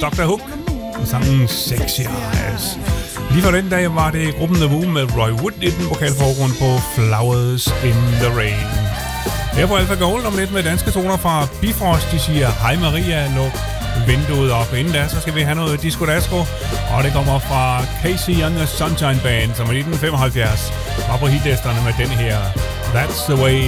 Dr. Hook og sangen Sexy Eyes. Lige for den dag var det gruppen The Who med Roy Wood i den vokalforgrund på Flowers in the Rain. Her på Alpha Gold om lidt med danske toner fra Bifrost. De siger, hej Maria, luk vinduet op. Inden da, så skal vi have noget Disco Dasko, og det kommer fra Casey and the Sunshine Band, som i 1975 var på hitlisterne med den her That's the Way